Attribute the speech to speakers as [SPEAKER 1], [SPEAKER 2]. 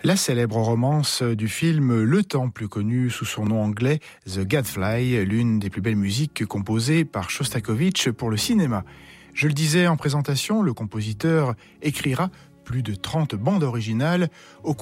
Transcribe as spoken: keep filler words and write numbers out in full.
[SPEAKER 1] La célèbre romance du film Le Temps, plus connu sous son nom anglais The Gadfly, l'une des plus belles musiques composées par Shostakovich pour le cinéma. Je le disais en présentation, le compositeur écrira plus de trente bandes originales au